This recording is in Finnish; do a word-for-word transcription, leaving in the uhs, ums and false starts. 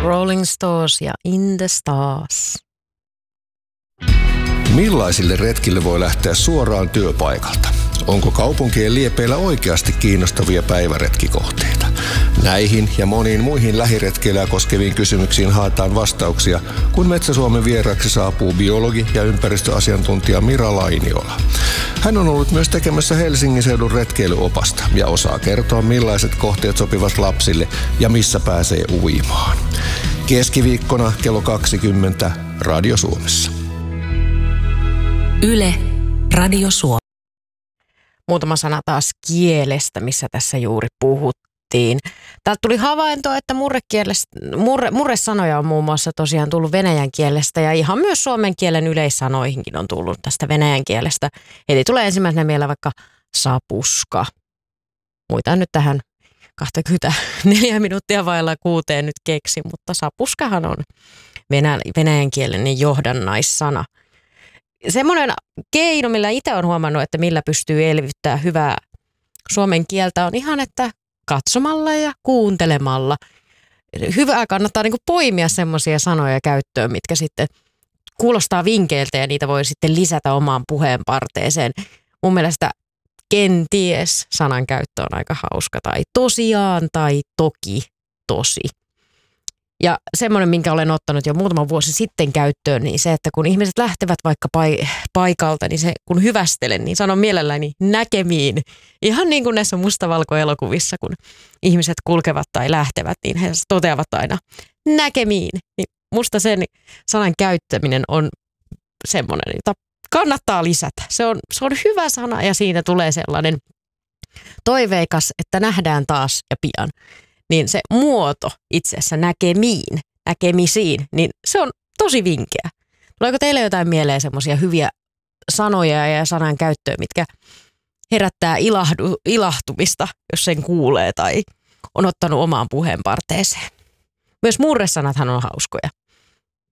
Rolling Stones ja In the Stars. Millaisille retkille voi lähteä suoraan työpaikalta? Onko kaupunkien liepeillä oikeasti kiinnostavia päiväretkikohteita? Näihin ja moniin muihin lähiretkeilyä koskeviin kysymyksiin haetaan vastauksia, kun Metsä-Suomen vieraaksi saapuu biologi ja ympäristöasiantuntija Mira Lainiola. Hän on ollut myös tekemässä Helsingin seudun retkeilyopasta ja osaa kertoa, millaiset kohteet sopivat lapsille ja missä pääsee uimaan. Keskiviikkona kello kaksikymmentä Radio Suomessa. Yle, Radio Suomi. Muutama sana taas kielestä, missä tässä juuri puhuttiin. Täältä tuli havainto, että murre, murresanoja on muun muassa tosiaan tullut venäjän kielestä ja ihan myös suomen kielen yleissanoihinkin on tullut tästä venäjän kielestä. Eli tulee ensimmäisenä mieleen vaikka sapuska. Muita nyt tähän kaksikymmentäneljä minuuttia vailla kuuteen nyt keksi, mutta sapuskahan on venä, venäjän kielen johdannaissana. Semmoinen keino, millä itse olen huomannut, että millä pystyy elvyttämään hyvää suomen kieltä, on ihan, että katsomalla ja kuuntelemalla. Hyvää kannattaa niin kuin poimia semmoisia sanoja käyttöön, mitkä sitten kuulostaa vinkeiltä ja niitä voi sitten lisätä omaan puheenparteeseen. Mun mielestä kenties sanan käyttö on aika hauska, tai tosiaan tai toki tosi. Ja semmoinen, minkä olen ottanut jo muutama vuosi sitten käyttöön, niin se, että kun ihmiset lähtevät vaikka paikalta, niin se, kun hyvästelen, niin sanon mielelläni näkemiin. Ihan niin kuin näissä mustavalkoelokuvissa, kun ihmiset kulkevat tai lähtevät, niin he toteavat aina näkemiin. Niin musta sen sanan käyttäminen on semmoinen, jota kannattaa lisätä. Se on, se on hyvä sana ja siinä tulee sellainen toiveikas, että nähdään taas ja pian. Niin se muoto itse asiassa näkemiin, näkemisiin, niin se on tosi vinkeä. Tuleeko teille jotain mieleen semmoisia hyviä sanoja ja sanan käyttöä, mitkä herättää ilahdu, ilahtumista, jos sen kuulee tai on ottanut omaan puheenparteeseen? Myös murresanathan on hauskoja.